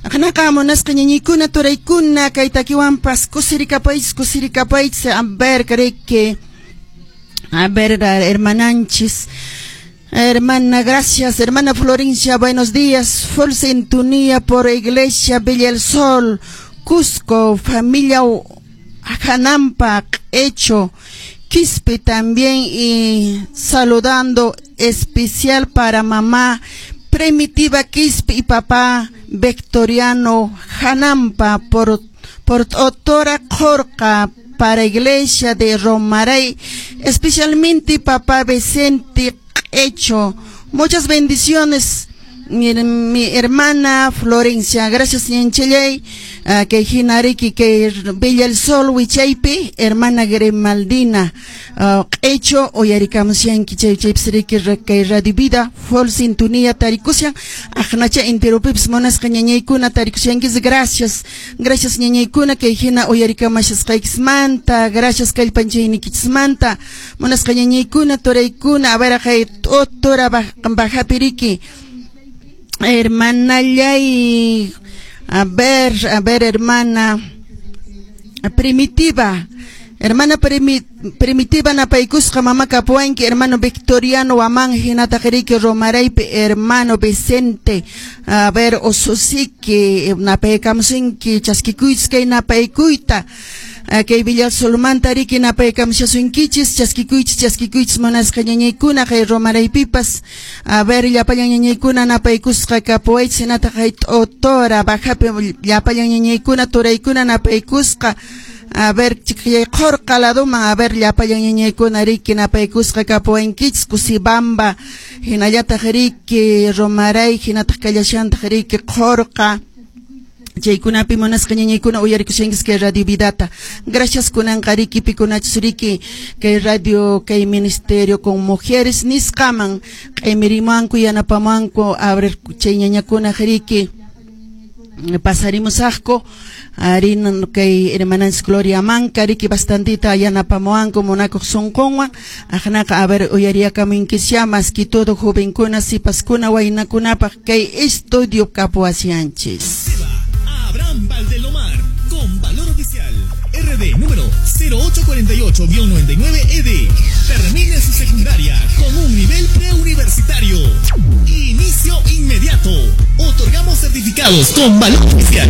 Aknakamonas kanyanikuna turaykuna kay takiwampas kusirikapayts a ver que a ver hermananchis. Hermana, gracias. Hermana Florencia, buenos días. Full sintonía por Iglesia Villa El Sol, Cusco, familia Janampa, Hecho, Quispe también, y saludando especial para mamá Primitiva Quispe y papá Victoriano Janampa por doctora Jorca, para Iglesia de Romaray, especialmente papá Vicente Hecho. Muchas bendiciones, mi hermana Florencia. Gracias, Ñenchelley, que Jinariki, que Villa El Sol, Huichaypi, hermana Gremaldina, Hecho, Oyarikamusian, que Radio Vida, Full Sintonía, Tarikusian, Ajnacha Interopips, Monas, Cañañaykuna, Tarikusian, gracias, Ñañaykuna, que Jina Oyarikamashas Kaiksmanta, gracias, Kalpanchainikismanta, Monas Cañañaykuna, Toraykuna, a ver, Otora Bajapiriki, hermana Yay, a ver, hermana Primitiva, hermana Primitiva Napaikusca, mamá Capuanqui, hermano Victoriano Amanjina Tajeriki Romaraype, hermano Vicente, a ver, Ososiki, Napaikamsinki, Chaskikuitzke, Napaikuita, que Villa Solman Tariki Napaikamshasuinkichis, Chaskikuich, Monas Cañañaykuna, que Romaraypipas, a ver, Yapayañaykuna Napaikusca, Capuaitz, Natajait Otora, Bajape, Yapayañaykuna, Toraykuna Napaikusca, a ver, Jorca la doma, a ver, Yapayañaykuna Riki Napaikusca, Capuanquitz, Cusibamba, Hinayata Jeriki, Romaray, Hinatacayasan Jeriki, Jorca. Jaykunapi monas cañañaykuna uyarikushanguis que Radio Vidata. Gracias kunan kariki pikunachuriki que radio que ministerio con mujeres niskaman que mirimanku yanapamanku a ver chayñañakuna jeriki pasarimos asco arinan que hermanas Gloria Manca riki bastantita yanapamoanku monaco son conwan ajnaka a ver uyariaka minkisyamas que todo jovencuna sipaskuna wainakunapa que estudio capuasianchis. Abraham Valdelomar, con valor oficial, RD número 0848-99ED. Termine su secundaria con un nivel preuniversitario. Inicio inmediato. Otorgamos certificados con valor oficial.